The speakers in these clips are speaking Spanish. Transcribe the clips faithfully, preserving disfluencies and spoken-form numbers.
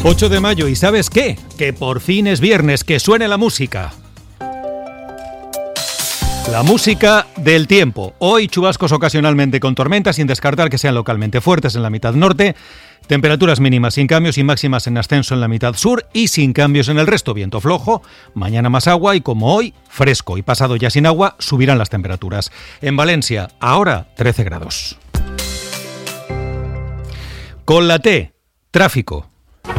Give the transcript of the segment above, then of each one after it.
ocho de mayo, ¿y sabes qué? Que por fin es viernes, que suene la música. La música del tiempo. Hoy chubascos ocasionalmente con tormentas, sin descartar que sean localmente fuertes en la mitad norte. Temperaturas mínimas sin cambios y máximas en ascenso en la mitad sur y sin cambios en el resto. Viento flojo, mañana más agua y como hoy, fresco y pasado ya sin agua, subirán las temperaturas. En Valencia, ahora trece grados. Con la T, tráfico.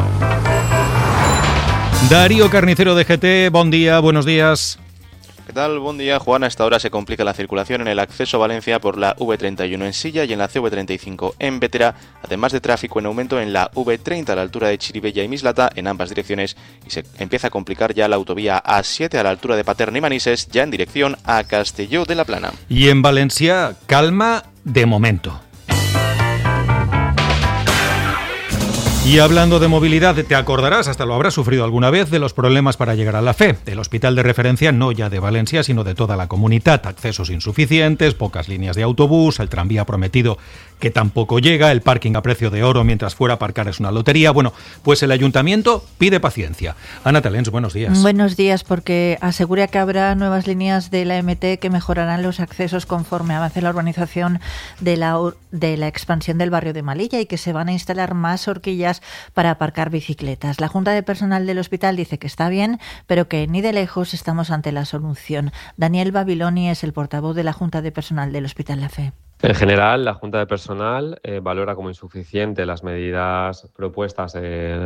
Darío Carnicero de G T, buen día, buenos días. ¿Qué tal? Buen día, Juan. A esta hora se complica la circulación en el acceso a Valencia por la V treinta y uno en Silla y en la C V treinta y cinco en Bétera, además de tráfico en aumento en la V treinta a la altura de Chirivella y Mislata en ambas direcciones, y se empieza a complicar ya la autovía A siete a la altura de Paterna y Manises, ya en dirección a Castelló de la Plana. Y en Valencia, calma de momento. Y hablando de movilidad, te acordarás, hasta lo habrás sufrido alguna vez, de los problemas para llegar a la Fe. El hospital de referencia no ya de Valencia, sino de toda la comunidad. Accesos insuficientes, pocas líneas de autobús, el tranvía prometido que tampoco llega, el parking a precio de oro mientras fuera a aparcar es una lotería. Bueno, pues el ayuntamiento pide paciencia. Ana Talens, buenos días. Buenos días, porque asegura que habrá nuevas líneas de la M T que mejorarán los accesos conforme avance la urbanización de la, de la expansión del barrio de Malilla y que se van a instalar más horquillas para aparcar bicicletas. La Junta de Personal del hospital dice que está bien, pero que ni de lejos estamos ante la solución. Daniel Babiloni es el portavoz de la Junta de Personal del Hospital La Fe. En general, la Junta de Personal eh, valora como insuficiente las medidas propuestas eh,